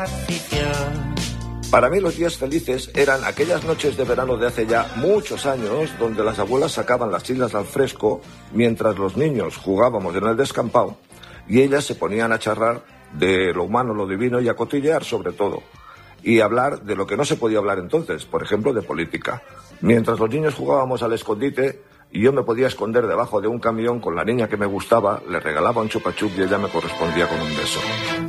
Para mí los días felices eran aquellas noches de verano de hace ya muchos años donde las abuelas sacaban las islas al fresco mientras los niños jugábamos en el descampado y ellas se ponían a charlar de lo humano, lo divino y a cotillear sobre todo y hablar de lo que no se podía hablar entonces, por ejemplo de política. Mientras los niños jugábamos al escondite y yo me podía esconder debajo de un camión con la niña que me gustaba, le regalaba un chupa chup y ella me correspondía con un beso.